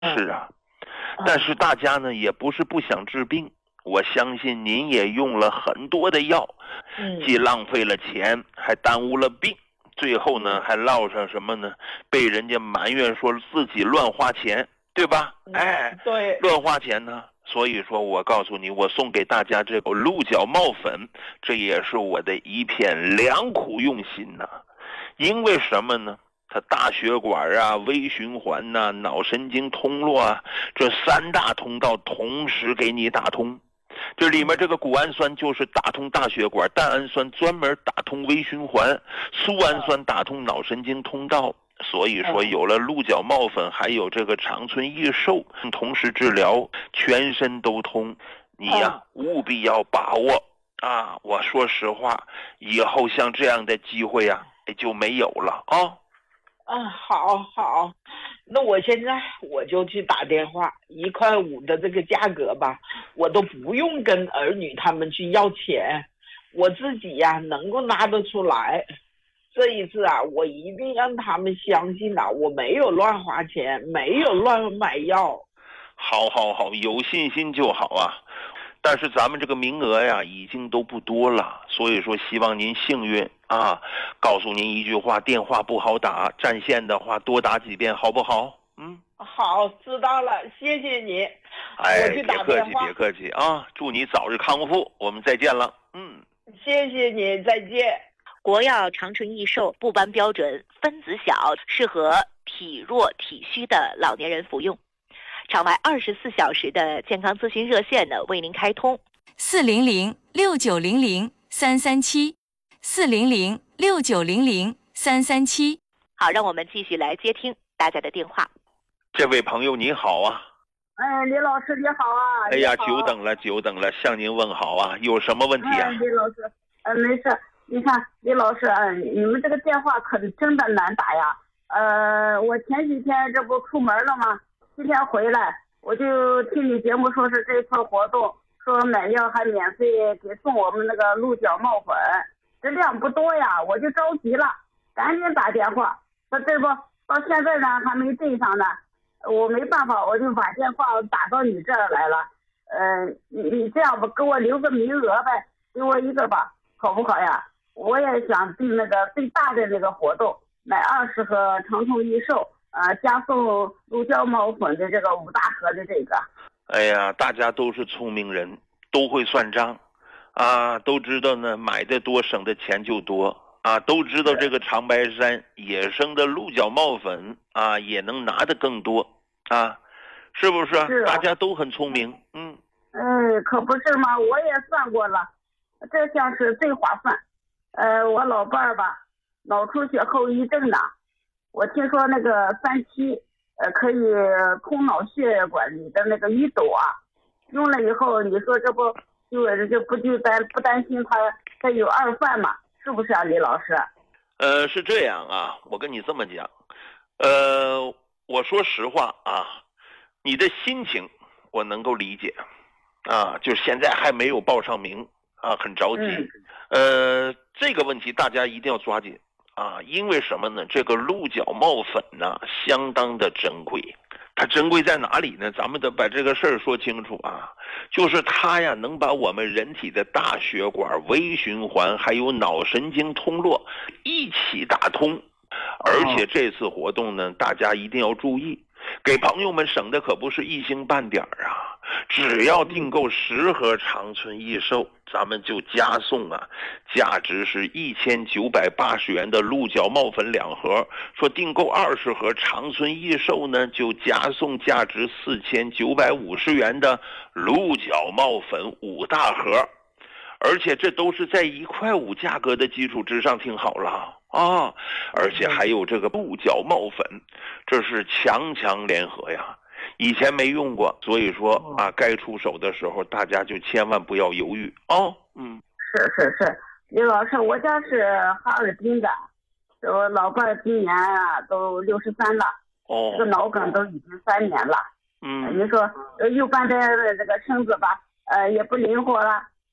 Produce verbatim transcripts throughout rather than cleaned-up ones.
是啊，但是大家呢也不是不想治病，我相信您也用了很多的药，既浪费了钱，还耽误了病，最后呢还落上什么呢？被人家埋怨说自己乱花钱，对吧？哎， 对， 乱花钱呢。所以说我告诉你，我送给大家这个鹿角帽粉，这也是我的一片良苦用心呐、啊。因为什么呢？它大血管啊、微循环呐、啊、脑神经通络啊，这三大通道同时给你打通。这里面这个谷氨酸就是打通大血管，蛋氨酸专门打通微循环，苏氨酸打通脑神经通道。所以说有了鹿角帽粉，还有这个长春益寿，同时治疗，全身都通。你呀、啊、务必要把握啊！我说实话，以后像这样的机会啊就没有了啊。 嗯，好好，那我现在我就去打电话，一块五的这个价格吧，我都不用跟儿女他们去要钱，我自己呀、啊、能够拿得出来。这一次啊，我一定让他们相信啊，我没有乱花钱，没有乱买药。 好好好，有信心就好啊。但是咱们这个名额呀，已经都不多了，所以说希望您幸运啊。告诉您一句话，电话不好打，占线的话多打几遍，好不好？嗯， 好，知道了，谢谢你。 哎， 我去打电话。 别客气，别客气啊！祝你早日康复，我们再见了。嗯， 谢谢你，再见。 国药长春益寿不斑标准，分子小，适合体弱体虚的老年人服用。场外二十四小时的健康咨询热线呢，为您开通四零零六九零零三三七，四零零六九零零三三七。 好，让我们继续来接听大家的电话。 这位朋友你好啊。 哎，李老师你好啊。 哎呀，久等了，久等了，向您问好啊，有什么问题啊？ 哎、李老师，呃，没事。你看，李老师，呃，你们这个电话可是真的难打呀。呃，我前几天这不出门了吗？今天回来，我就听你节目说是这次活动，说买药还免费给送我们那个鹿角帽粉，这量不多呀，我就着急了，赶紧打电话。说这不到现在呢还没对上呢，我没办法，我就把电话打到你这儿来了。呃，你你这样吧，给我留个名额呗，给我一个吧，好不好呀？我也想订那个最大的那个活动，买二十盒长春益寿，呃，加送鹿角帽粉的这个五大盒的这个。 哎呀，大家都是聪明人，都会算账，啊，都知道呢，买的多省的钱就多啊，都知道这个长白山野生的鹿角帽粉啊，也能拿的更多啊，是不是？ 是啊， 大家都很聪明，嗯。 嗯，可不是嘛，我也算过了，这项是最划算。呃，我老伴儿吧，脑出血后遗症呢，我听说那个三七，呃，可以通脑血管里的那个淤堵啊，用了以后，你说这不就就不就担不担心他他有二犯嘛？是不是啊，李老师？ 呃，是这样啊，我跟你这么讲，呃，我说实话啊，你的心情我能够理解，啊，就现在还没有报上名啊，很着急。嗯呃，这个问题大家一定要抓紧啊，因为什么呢？这个鹿角帽粉呢，相当的珍贵。它珍贵在哪里呢？咱们得把这个事儿说清楚啊。就是它呀，能把我们人体的大血管、微循环还有脑神经通络一起打通。而且这次活动呢，大家一定要注意，给朋友们省的可不是一星半点儿啊。只要订购十盒长春益寿，咱们就加送啊，价值是一千九百八十元的鹿角帽粉两盒。说订购二十盒长春益寿呢，就加送价值四千九百五十元的鹿角帽粉五大盒。而且这都是在一块五价格的基础之上，听好了啊！而且还有这个鹿角帽粉，这是强强联合呀。以前没用过，所以说啊，该出手的时候，大家就千万不要犹豫哦。嗯， 是是是，李老师，我家是哈尔滨的，我老伴儿今年啊都六十三了，哦，这个脑梗都已经三年了。嗯，你说右半边的这个身子吧，呃，也不灵活了，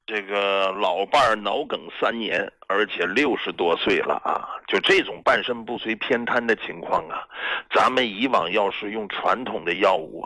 这个老伴儿脑梗三年，而且六十多岁了啊，就这种半身不遂偏瘫的情况啊，咱们以往要是用传统的药物啊。